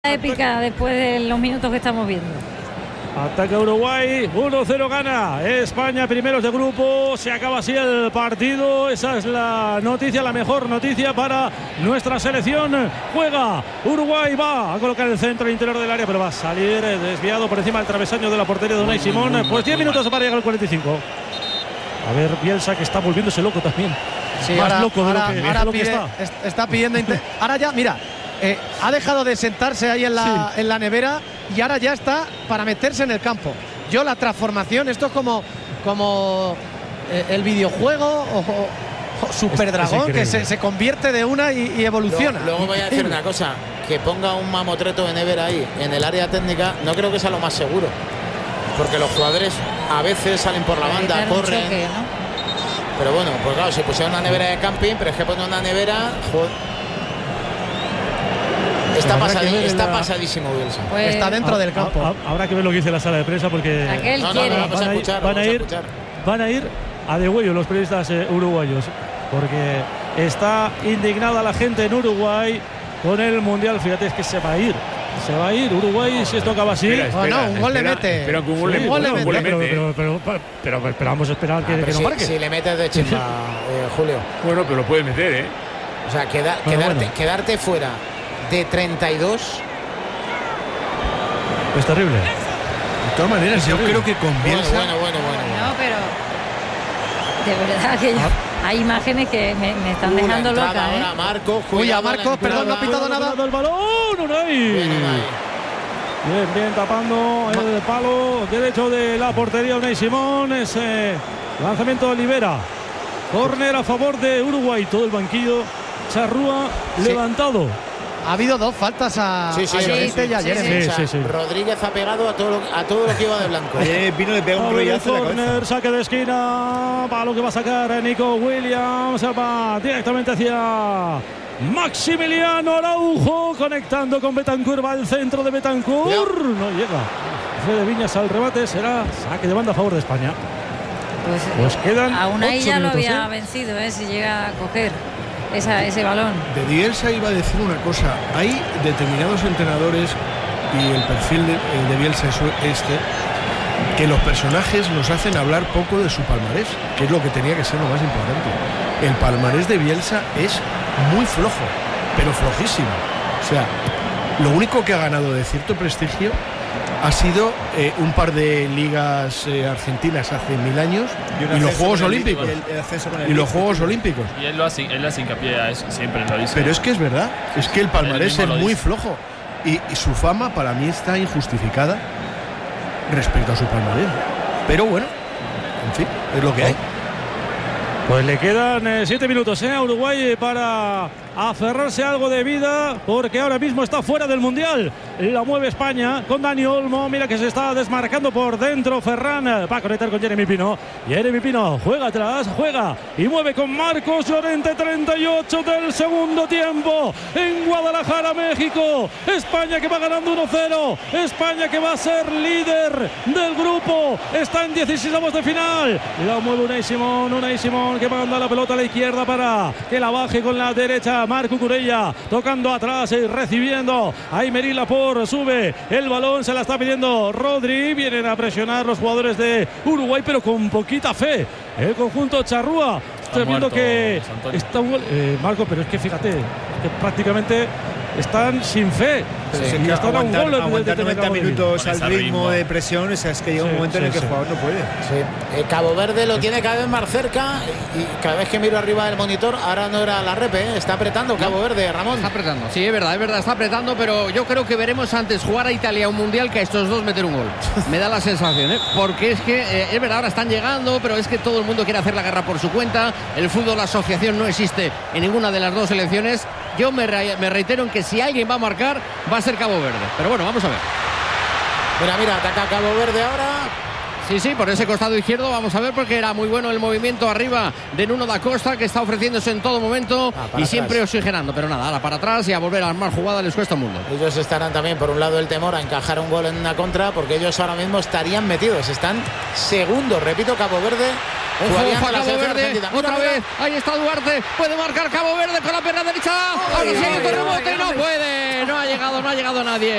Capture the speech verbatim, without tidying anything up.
Épica después de los minutos que estamos viendo. Ataca Uruguay, uno cero gana España, primeros de grupo. Se acaba así el partido. Esa es la noticia, la mejor noticia para nuestra selección. Juega Uruguay, va a colocar el centro al interior del área, pero va a salir desviado por encima del travesaño de la portería de Unai Simón. Pues diez minutos para llegar al cuarenta y cinco. A ver, Bielsa, que está volviéndose loco también. Sí, Más ahora, loco de ahora, lo que, ahora de lo que pide, está. está pidiendo. Ahora ya, mira. Eh, ha dejado de sentarse ahí en la, sí. en la nevera y ahora ya está para meterse en el campo. Yo la transformación, esto es como, como eh, el videojuego o, o, o Super Dragón, que se, se convierte de una y, y evoluciona. Luego, luego voy a decir una cosa, que ponga un mamotreto de nevera ahí en el área técnica, no creo que sea lo más seguro, porque los jugadores a veces salen por la banda, corren. Choque, ¿no? Pero bueno, pues claro, si pusiera una nevera de camping, pero es que pone una nevera. Joder. Está, pasadi está la... pasadísimo Bielsa. Pues está dentro a, del campo. A, a, habrá que ver lo que dice la sala de prensa porque no, no, no, vamos van, a escuchar, van, a ir, a van a ir a degüello los periodistas eh, uruguayos, porque está indignada la gente en Uruguay con el Mundial. Fíjate, es que se va a ir. Se va a ir Uruguay si esto acaba así. Espera, espera, oh, no, un gol espera, le mete. Pero que un gol, sí, le, bueno, le mete. Pero, pero, pero, pero, pero esperamos esperar que, ah, que no si, marque. Si le metes de chimba, eh, Julio. Bueno, pero lo puede meter, ¿eh? O sea, queda, bueno, quedarte, bueno. quedarte fuera de treinta y dos es terrible. De todas maneras, yo creo que con Bielsa. Bueno, bueno, bueno, bueno. No, pero de verdad que yo, ah. hay imágenes que me, me están uh, dejando loca, ¿eh? Ahora Marcos, Uy, a Marcos, perdón, no ha pitado nada. El balón, Unai. Bien, bien tapando el palo derecho de la portería Unai Simón. Ese lanzamiento libera. Córner a favor de Uruguay. Todo el banquillo. Charrúa sí. levantado. Ha habido dos faltas a sí, sí, a sí, Llorente sí, y a sí, Jeremy. sí, sí, sí. Rodríguez ha pegado a todo lo, a todo lo que iba de blanco. Ayer vino le pega un rollazo en la cabeza. Saque de esquina, balón que va a sacar Nico Williams, va directamente hacia Maximiliano Araujo, conectando con Betancur, va al centro de Betancur, no llega. Fede Viñas al remate, será saque de banda a favor de España. Pues, pues quedan a una ya lo había ¿eh? vencido, ¿eh? Si llega a coger Esa, ese balón. De Bielsa iba a decir una cosa. Hay determinados entrenadores, y el perfil de, de Bielsa es este, que los personajes nos hacen hablar poco de su palmarés, que es lo que tenía que ser lo más importante. El palmarés de Bielsa es muy flojo, pero flojísimo. O sea, lo único que ha ganado de cierto prestigio ha sido eh, un par de ligas eh, argentinas hace mil años y, y los Juegos Olímpicos el, el y los Juegos Olímpicos y él lo hace, él hace hincapié a eso, siempre lo dice. Pero es que es verdad, es que el palmarés es muy flojo y, y su fama para mí está injustificada respecto a su palmarés, pero bueno, en fin, es lo que hay. Pues le quedan eh, siete minutos eh, a Uruguay para aferrarse a algo de vida, porque ahora mismo está fuera del Mundial. La mueve España con Dani Olmo. Mira que se está desmarcando por dentro. Ferran va a conectar con Jeremy Pino. Jeremy Pino juega atrás, juega y mueve con Marcos Llorente. treinta y ocho del segundo tiempo en Guadalajara, México. España que va ganando uno cero. España que va a ser líder del grupo. Está en dieciséis de final. La mueve Unai Simón. Unai Simón que manda la pelota a la izquierda para que la baje con la derecha. Marco Curella tocando atrás y recibiendo. Ahí Merila por sube el balón, se la está pidiendo Rodri. Vienen a presionar los jugadores de Uruguay, pero con poquita fe. El conjunto Charrúa. Estoy viendo que está un gol. Eh, Marco, pero es que fíjate, que prácticamente están sin fe. Sí, y están aguantar, a un gol aguantar de, de, de noventa minutos al ritmo, ritmo de presión, o sea, es que llega sí, un momento sí, en el que sí. el jugador no puede. Sí. Eh, Cabo Verde lo tiene cada vez más cerca y cada vez que miro arriba del monitor, ahora no era la rep, ¿eh? Está apretando Cabo no, Verde, Ramón. Está apretando, sí, es verdad, es verdad, está apretando, pero yo creo que veremos antes jugar a Italia un mundial que a estos dos meter un gol. Me da la sensación, ¿eh? Porque es que, eh, es verdad, ahora están llegando, pero es que todo el mundo quiere hacer la guerra por su cuenta. El fútbol, la asociación no existe en ninguna de las dos selecciones. Yo me, re me reitero en que si alguien va a marcar, va a ser Cabo Verde. Pero bueno, vamos a ver. Mira, mira, ataca Cabo Verde ahora. Sí, sí, por ese costado izquierdo vamos a ver, porque era muy bueno el movimiento arriba de Nuno da Costa, que está ofreciéndose en todo momento ah, y atrás. Siempre oxigenando, pero nada, ahora para atrás y a volver a armar jugada les cuesta un mundo. Ellos estarán también, por un lado, el temor a encajar un gol en una contra, porque ellos ahora mismo estarían metidos, están segundos, repito, Cabo Verde. Ojo, ojo, Cabo Verde, mira, otra mira. vez, ahí está Duarte, puede marcar Cabo Verde con la pierna derecha, ahora sí, con rebote, no puede, no ha llegado, no ha llegado nadie.